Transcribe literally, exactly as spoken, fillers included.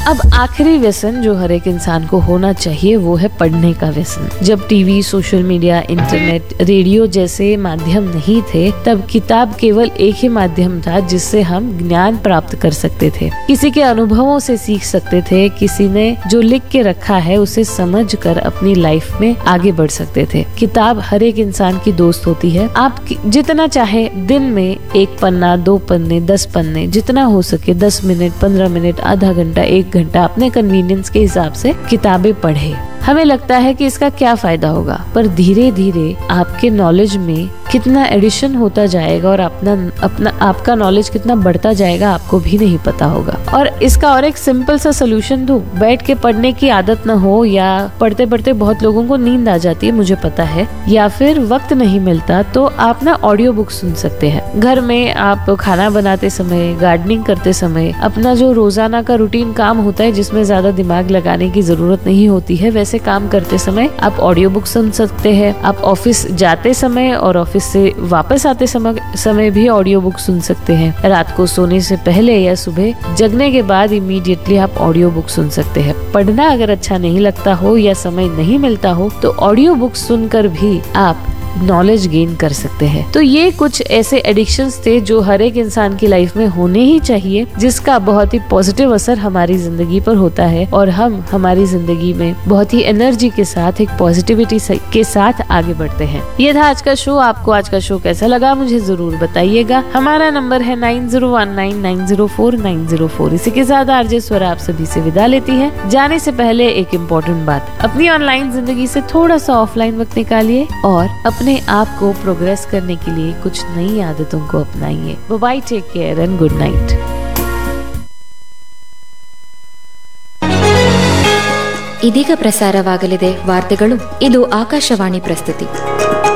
अब आखिरी व्यसन जो हर एक इंसान को होना चाहिए वो है पढ़ने का व्यसन। जब TV, social media, internet, radio जैसे माध्यम नहीं थे तब किताब केवल एक ही माध्यम था जिससे हम ज्ञान प्राप्त कर सकते थे, किसी के अनुभवों से सीख सकते थे, किसी ने जो लिख के रखा है उसे समझ कर अपनी लाइफ में आगे बढ़ सकते थे। किताब हर एक इंसान की दोस्त होती है। आप जितना चाहे दिन में एक पन्ना, दो पन्ने, दस पन्ने, जितना हो सके दस मिनट, पंद्रह मिनट, आधा घंटा, एक घंटा अपने कन्वीनियंस के हिसाब से किताबें पढ़े। हमें लगता है कि इसका क्या फायदा होगा, पर धीरे धीरे आपके नॉलेज में कितना एडिशन होता जाएगा और अपना अपना आपका नॉलेज कितना बढ़ता जाएगा आपको भी नहीं पता होगा। और इसका और एक सिंपल सा सोल्यूशन दूं, बैठ के पढ़ने की आदत न हो या पढ़ते पढ़ते बहुत लोगों को नींद आ जाती है, मुझे पता है, या फिर वक्त नहीं मिलता, तो आप ना ऑडियो बुक सुन सकते हैं। घर में आप खाना बनाते समय, गार्डनिंग करते समय, अपना जो रोजाना का रूटीन काम होता है जिसमें ज्यादा दिमाग लगाने की जरूरत नहीं होती है, वैसे काम करते समय आप ऑडियो बुक सुन सकते हैं। आप ऑफिस जाते समय और ऑफिस से वापस आते समय समय भी ऑडियो बुक सुन सकते हैं। रात को सोने से पहले या सुबह जगने के बाद इमीडिएटली आप ऑडियो बुक सुन सकते हैं। पढ़ना अगर अच्छा नहीं लगता हो या समय नहीं मिलता हो तो ऑडियो बुक सुनकर भी आप नॉलेज गेन कर सकते हैं। तो ये कुछ ऐसे एडिक्शंस थे जो हर एक इंसान की लाइफ में होने ही चाहिए, जिसका बहुत ही पॉजिटिव असर हमारी जिंदगी पर होता है और हम हमारी जिंदगी में बहुत ही एनर्जी के साथ, एक पॉजिटिविटी के साथ आगे बढ़ते हैं। ये था आज का शो। आपको आज का शो कैसा लगा मुझे जरूर बताइएगा। हमारा नंबर है nine zero one nine nine zero four nine zero four. इसी के साथ आरजे स्वरा आप सभी से विदा लेती है। जाने से पहले एक इम्पोर्टेंट बात, अपनी ऑनलाइन जिंदगी से थोड़ा सा ऑफलाइन वक्त निकालिए और अपने आप को प्रोग्रेस करने के लिए कुछ नई आदतों को अपनाइए। Bye, take care and good night. ಇದೀಗ ಪ್ರಸಾರವಾಗಲಿದೆ ವಾರ್ತೆಗಳು. ಇದು ಆಕಾಶವಾಣಿ ಪ್ರಸ್ತುತಿ.